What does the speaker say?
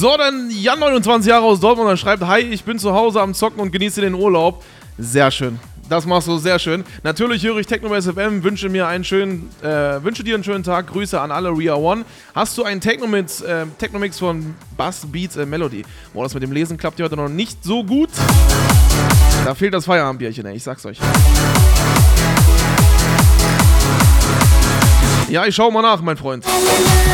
So, dann Jan, 29 Jahre aus Dortmund, und schreibt: Hi, ich bin zu Hause am Zocken und genieße den Urlaub. Sehr schön. Das machst du sehr schön. Natürlich höre ich Technomix FM, wünsche dir einen schönen Tag. Grüße an alle Ria One. Hast du einen Technomix von Bass Beats Melody? Boah, das mit dem Lesen klappt hier heute noch nicht so gut. Da fehlt das Feierabendbierchen, ey, ich sag's euch. Ja, ich schau mal nach, mein Freund.